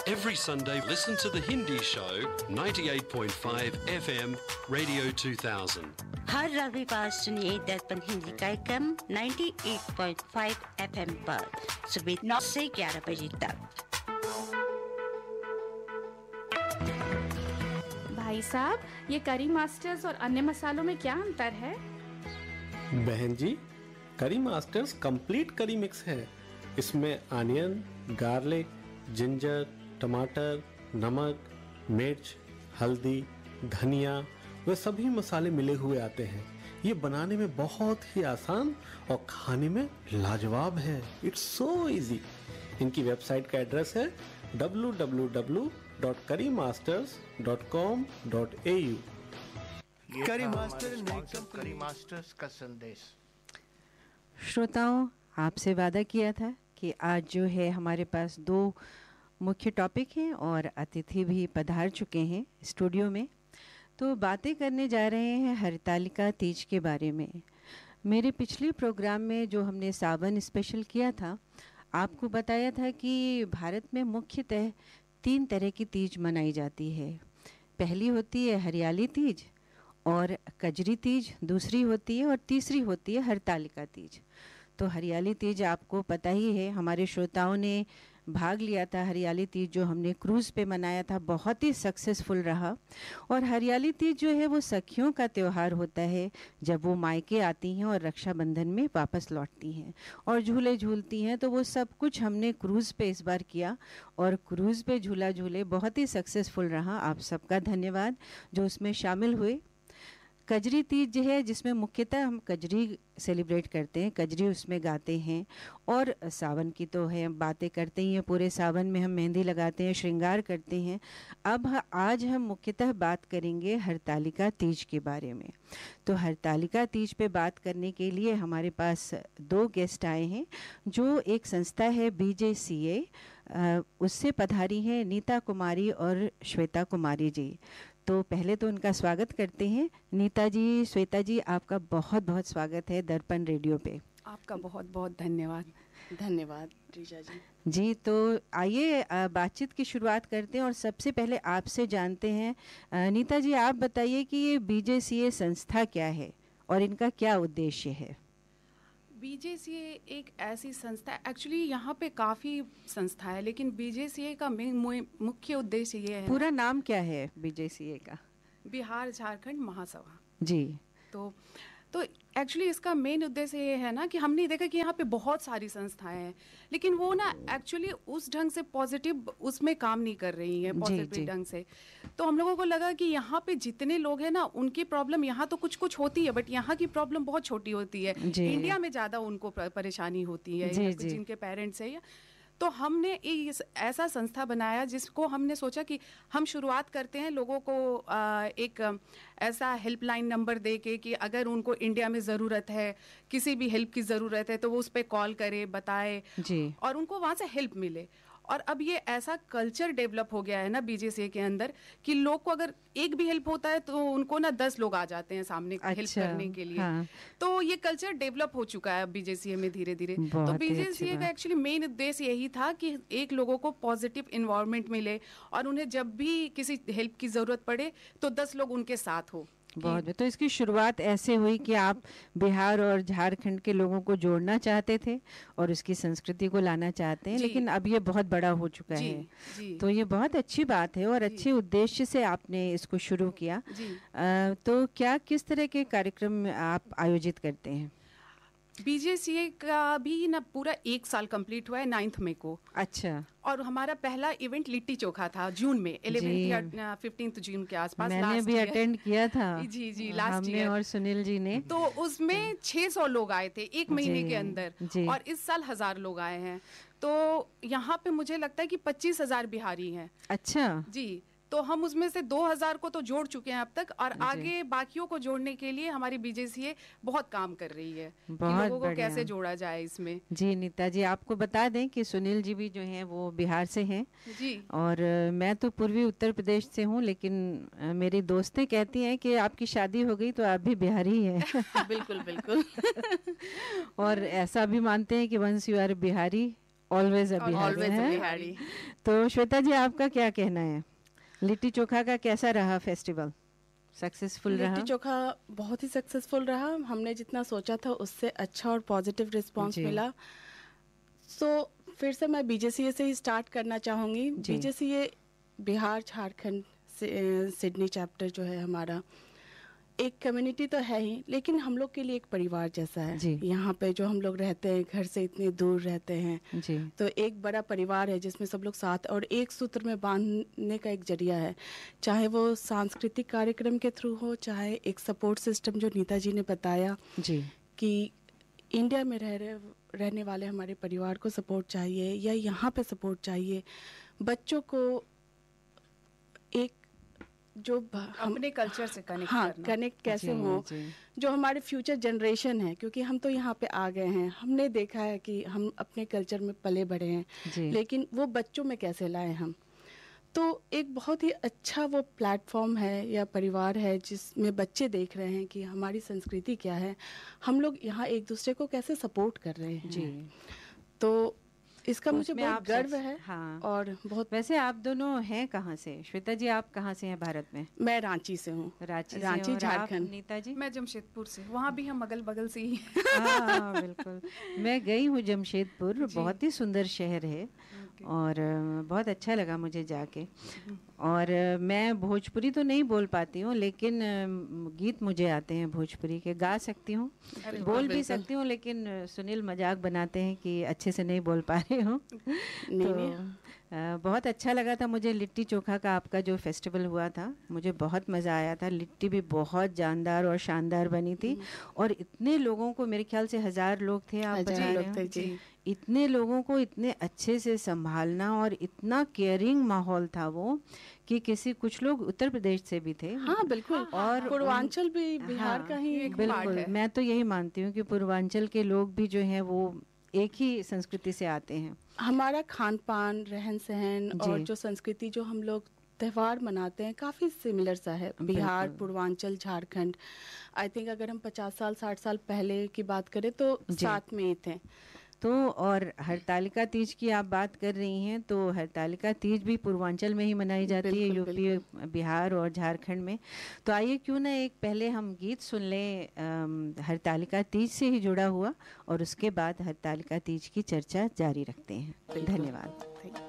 Every Sunday, listen to the Hindi show 98.5 FM Radio 2000. हर रविवार सुनिए दर्पण हिंदी कार्यक्रम 98.5 FM पर सुबह 9 से 11 बजे तक। भाई साहब, ये करी मास्टर्स और अन्य मसालों में क्या अंतर है? बहन जी, करी मास्टर्स कंप्लीट करी मिक्स है। इसमें अनियन, गार्लिक, जिंजर, टमाटर, नमक, मिर्च, हल्दी, धनिया वे सभी मसाले मिले हुए आते हैं। ये बनाने में बहुत ही आसान और खाने में लाजवाब है। It's so easy. इनकी वेबसाइट का एड्रेस है www.currymasters.com.au। करी मास्टर्स का संदेश। श्रोताओं, आपसे वादा किया था कि आज जो है हमारे पास दो मुख्य टॉपिक हैं और अतिथि भी पधार चुके हैं स्टूडियो में। तो बातें करने जा रहे हैं हरतालिका तीज के बारे में। मेरे पिछले प्रोग्राम में जो हमने सावन स्पेशल किया था, आपको बताया था कि भारत में मुख्यतः 3 तरह की तीज मनाई जाती है। पहली होती है हरियाली तीज और कजरी तीज, दूसरी होती है और तीसरी होती है हरतालिका तीज। तो हरियाली तीज आपको पता ही है, हमारे श्रोताओं ने भाग लिया था। हरियाली तीज जो हमने क्रूज़ पे मनाया था बहुत ही सक्सेसफुल रहा। और हरियाली तीज जो है वो सखियों का त्यौहार होता है, जब वो मायके आती हैं और रक्षाबंधन में वापस लौटती हैं और झूले झूलती हैं। तो वो सब कुछ हमने क्रूज़ पे इस बार किया और क्रूज़ पे झूला झूले बहुत ही सक्सेसफुल रहा। आप सबका धन्यवाद जो उसमें शामिल हुए। कजरी तीज जो है जिसमें मुख्यतः हम कजरी सेलिब्रेट करते हैं, कजरी उसमें गाते हैं। और सावन की तो है बातें करते ही हैं, पूरे सावन में हम मेहंदी लगाते हैं, श्रृंगार करते हैं। अब आज हम मुख्यतः बात करेंगे हरतालिका तीज के बारे में। तो हरतालिका तीज पे बात करने के लिए हमारे पास 2 गेस्ट आए हैं। जो एक संस्था है BJCA, उससे पधारी हैं नीता कुमारी और श्वेता कुमारी जी। तो पहले तो उनका स्वागत करते हैं। नीता जी, श्वेता जी, आपका बहुत बहुत स्वागत है दर्पण रेडियो पे। आपका बहुत बहुत धन्यवाद। धन्यवाद रीजा जी। जी, तो आइए बातचीत की शुरुआत करते हैं और सबसे पहले आपसे जानते हैं, नीता जी आप बताइए कि ये BJCA संस्था क्या है और इनका क्या उद्देश्य है? BJCA एक ऐसी संस्था, एक्चुअली यहाँ पे काफ़ी संस्था है, लेकिन BJCA का मुख्य उद्देश्य ये है। पूरा नाम क्या है BJCA का? बिहार झारखंड महासभा जी। तो एक्चुअली इसका मेन उद्देश्य ये है ना कि हमने देखा कि यहाँ पे बहुत सारी संस्थाएं हैं, लेकिन वो ना एक्चुअली उस ढंग से पॉजिटिव उसमें काम नहीं कर रही हैं, पॉजिटिव ढंग से। तो हम लोगों को लगा कि यहाँ पे जितने लोग हैं ना, उनकी प्रॉब्लम यहाँ तो कुछ कुछ होती है, बट यहाँ की प्रॉब्लम बहुत छोटी होती है। इंडिया में ज़्यादा उनको परेशानी होती है जिनके पेरेंट्स है। तो हमने ऐसा संस्था बनाया जिसको हमने सोचा कि हम शुरुआत करते हैं लोगों को एक ऐसा हेल्पलाइन नंबर दे के कि अगर उनको इंडिया में ज़रूरत है, किसी भी हेल्प की ज़रूरत है, तो वो उस पर कॉल करे, बताए और उनको वहाँ से हेल्प मिले। और अब ये ऐसा कल्चर डेवलप हो गया है ना BJCA के अंदर कि लोग को अगर एक भी हेल्प होता है तो उनको ना 10 लोग आ जाते हैं सामने हेल्प करने के लिए। हाँ। तो ये कल्चर डेवलप हो चुका है BJCA में धीरे धीरे। तो BJCA का एक्चुअली मेन उद्देश्य यही था कि एक लोगों को पॉजिटिव इन्वायरमेंट मिले और उन्हें जब भी किसी हेल्प की जरूरत पड़े तो 10 लोग उनके साथ हो। बहुत। तो इसकी शुरुआत ऐसे हुई कि आप बिहार और झारखंड के लोगों को जोड़ना चाहते थे और उसकी संस्कृति को लाना चाहते हैं, लेकिन अब ये बहुत बड़ा हो चुका है। तो ये बहुत अच्छी बात है और अच्छे उद्देश्य से आपने इसको शुरू किया। तो क्या किस तरह के कार्यक्रम आप आयोजित करते हैं? BJCA का भी ना पूरा 1 साल कंप्लीट हुआ है 9 मई को। अच्छा। और हमारा पहला इवेंट लिट्टी चोखा था जून में, 11 या 15 जून के आसपास। मैंने भी अटेंड किया था। जी लास्ट ईयर और सुनील जी ने। तो उसमें 600 लोग आए थे 1 महीने के अंदर और इस साल 1000 लोग आए हैं। तो यहाँ पे मुझे लगता है कि 25,000 बिहारी हैं। अच्छा जी। तो हम उसमें से 2000 को तो जोड़ चुके हैं अब तक और आगे बाकियों को जोड़ने के लिए हमारी BJCA बहुत काम कर रही है कि लोगों को कैसे जोड़ा जाए इसमें। जी नीता जी, आपको बता दें कि सुनील जी भी जो हैं वो बिहार से हैं जी और मैं तो पूर्वी उत्तर प्रदेश से हूँ, लेकिन मेरी दोस्तें कहती हैं कि आपकी शादी हो गई तो आप भी बिहारी हैं। बिल्कुल बिल्कुल। और ऐसा भी मानते हैं कि once you are Bihari always a Bihari always है। बिहारी। तो श्वेता जी, आपका क्या कहना है, लिट्टी चोखा का कैसा रहा फेस्टिवल? सक्सेसफुल रहा? लिट्टी चोखा बहुत ही सक्सेसफुल रहा। हमने जितना सोचा था उससे अच्छा और पॉजिटिव रिस्पांस जी। मिला। सो फिर से मैं बीजेसीए से ही स्टार्ट करना चाहूँगी। जी। बीजेसीए बिहार झारखंड सिडनी चैप्टर जो है हमारा, एक कम्युनिटी तो है ही, लेकिन हम लोग के लिए एक परिवार जैसा है। जी। यहाँ पे जो हम लोग रहते हैं, घर से इतने दूर रहते हैं, जी। तो एक बड़ा परिवार है जिसमें सब लोग साथ और एक सूत्र में बांधने का एक जरिया है। चाहे वो सांस्कृतिक कार्यक्रम के थ्रू हो, चाहे एक सपोर्ट सिस्टम जो नीता जी ने बताया जी। कि इंडिया में रहने वाले हमारे परिवार को सपोर्ट चाहिए या यहाँ पे सपोर्ट चाहिए, बच्चों को एक जो हम अपने कल्चर से कनेक्ट हाँ करना। कनेक्ट कैसे जी, हो, जी। जो हमारे फ्यूचर जनरेशन है, क्योंकि हम तो यहाँ पे आ गए हैं, हमने देखा है कि हम अपने कल्चर में पले बढ़े हैं, जी। लेकिन वो बच्चों में कैसे लाए हम। तो एक बहुत ही अच्छा वो प्लेटफॉर्म है या परिवार है जिसमें बच्चे देख रहे हैं कि हमारी संस्कृति क्या है, हम लोग यहाँ एक दूसरे को कैसे सपोर्ट कर रहे हैं। जी। तो इसका तो मुझे उसमें बहुत आप गर्व है। हाँ। और बहुत, वैसे आप दोनों हैं कहाँ से? श्वेता जी, आप कहाँ से हैं भारत में? मैं रांची से हूँ। रांची रांची, से। और आप, झारखंड। नीता जी? मैं जमशेदपुर से, वहाँ भी हम अगल बगल से ही। हाँ, बिल्कुल। मैं गई हूँ जमशेदपुर, बहुत ही सुंदर शहर है और बहुत अच्छा लगा मुझे जाके। और मैं भोजपुरी तो नहीं बोल पाती हूँ, लेकिन गीत मुझे आते हैं भोजपुरी के, गा सकती हूँ, बोल भी सकती हूँ, लेकिन सुनील मजाक बनाते हैं कि अच्छे से नहीं बोल पा रही हूँ। तो बहुत अच्छा लगा था मुझे लिट्टी चोखा का आपका जो फेस्टिवल हुआ था, मुझे बहुत मज़ा आया था। लिट्टी भी बहुत जानदार और शानदार बनी थी और इतने लोगों को, मेरे ख्याल से 1000 लोग थे, आप बता रहे लोग थे हो। जी। इतने लोगों को इतने अच्छे से संभालना और इतना केयरिंग माहौल था वो कि कुछ लोग उत्तर प्रदेश से भी थे। हाँ बिल्कुल। और पूर्वांचल भी बिहार हाँ, का ही एक पार्ट बिल्कुल। है। मैं तो यही मानती हूँ कि पूर्वांचल के लोग भी जो हैं वो एक ही संस्कृति से आते हैं। हमारा खान पान, रहन सहन और जी। जो संस्कृति, जो हम लोग त्यौहार मनाते हैं, काफ़ी सिमिलर सा है। बिहार, बिल्कुल। पूर्वांचल, झारखंड, आई थिंक अगर हम 50 साल 60 साल पहले की बात करें तो जी। साथ में ही थे। तो और हरतालिका तीज की आप बात कर रही हैं, तो हरतालिका तीज भी पूर्वांचल में ही मनाई जाती है, बिल्कुल, यूपी, बिहार और झारखंड में। तो आइए क्यों ना एक पहले हम गीत सुन लें हरतालिका तीज से ही जुड़ा हुआ, और उसके बाद हरतालिका तीज की चर्चा जारी रखते हैं। धन्यवाद।